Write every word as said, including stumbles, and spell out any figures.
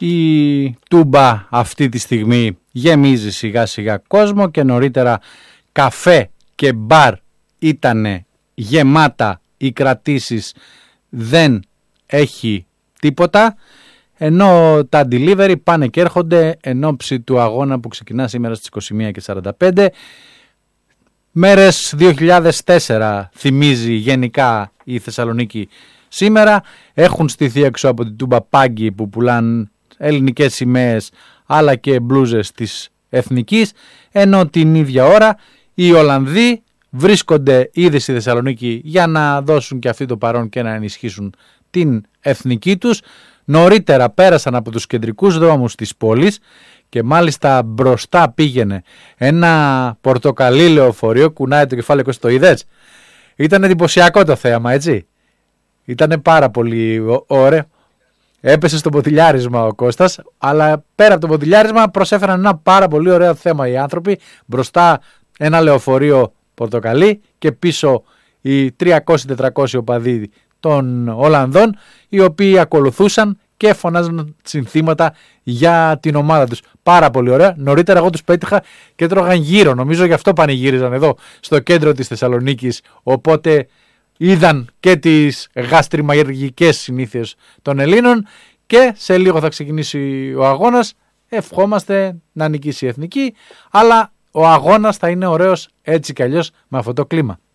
Η Τούμπα αυτή τη στιγμή γεμίζει σιγά σιγά κόσμο και νωρίτερα καφέ και μπαρ ήτανε γεμάτα, οι κρατήσεις δεν έχει τίποτα, ενώ τα delivery πάνε και έρχονται εν ώψη του αγώνα που ξεκινά σήμερα στις είκοσι μία και σαράντα πέντε. Μέρες δύο χιλιάδες τέσσερα θυμίζει γενικά η Θεσσαλονίκη σήμερα. Έχουν στηθεί έξω από την Τούμπα πάγκοι που πουλάν ελληνικές σημαίες αλλά και μπλούζες της εθνικής, ενώ την ίδια ώρα οι Ολλανδοί βρίσκονται ήδη στη Θεσσαλονίκη για να δώσουν και αυτοί το παρόν και να ενισχύσουν την εθνική τους. Νωρίτερα πέρασαν από τους κεντρικούς δρόμους της πόλης και μάλιστα μπροστά πήγαινε ένα πορτοκαλί λεωφορείο, κουνάει το κεφάλι, το είδες? Ήταν εντυπωσιακό το θέαμα, έτσι. Ήταν πάρα πολύ ωραίο. Έπεσε στο ποτηλιάρισμα ο Κώστας, αλλά πέρα από το ποτηλιάρισμα προσέφεραν ένα πάρα πολύ ωραίο θέμα οι άνθρωποι. Μπροστά ένα λεωφορείο πορτοκαλί και πίσω οι τριακόσιοι με τετρακόσιοι οπαδοί των Ολλανδών, οι οποίοι ακολουθούσαν και φωνάζαν συνθήματα για την ομάδα τους. Πάρα πολύ ωραία. Νωρίτερα εγώ τους πέτυχα και τρώγαν γύρω. Νομίζω γι' αυτό πανηγύριζαν εδώ στο κέντρο της Θεσσαλονίκης. Οπότε είδαν και τις γαστριμαργικές συνήθειες των Ελλήνων και σε λίγο θα ξεκινήσει ο αγώνας. Ευχόμαστε να νικήσει η εθνική, αλλά ο αγώνας θα είναι ωραίος έτσι κι αλλιώς με αυτό το κλίμα.